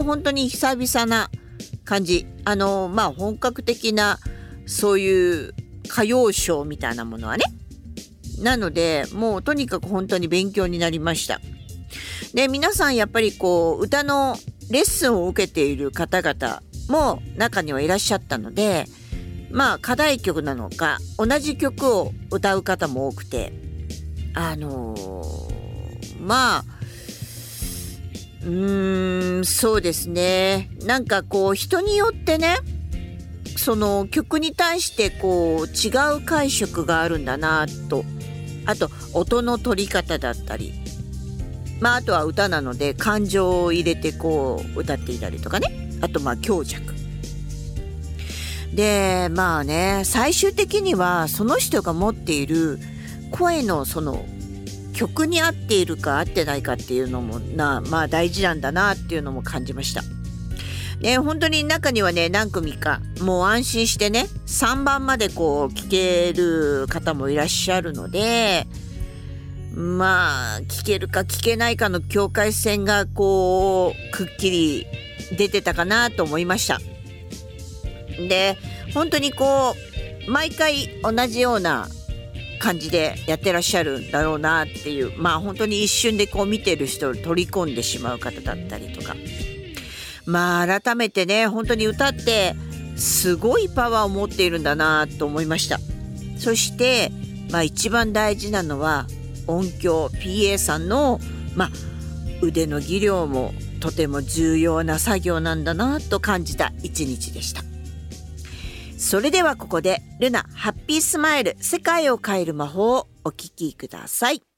本当に久々な感じ。本格的なそういう歌謡ショーみたいなものはね。なのでもうとにかく本当に勉強になりました。で、皆さんやっぱり歌のレッスンを受けている方々も中にはいらっしゃったので、課題曲なのか同じ曲を歌う方も多くて、そうですね。なんか人によってね、その曲に対して違う解釈があるんだなと。あと音の取り方だったり、あとは歌なので感情を入れて歌っていたりとかね。あと強弱で、最終的にはその人が持っている声のその曲に合っているか合ってないかっていうのも大事なんだなっていうのも感じました。本当に中にはね、何組かもう安心してね3番まで聴ける方もいらっしゃるので、聴けるか聴けないかの境界線がくっきり出てたかなと思いました。で、本当に毎回同じような感じでやってらっしゃるんだろうなっていう、本当に一瞬で見てる人を取り込んでしまう方だったりとか、改めてね、本当に歌ってすごいパワーを持っているんだなと思いました。そして一番大事なのは音響 PA さんの腕の技量もとても重要な作業なんだなと感じた一日でした。それではここでルナハッピースマイル世界を変える魔法をお聞きください。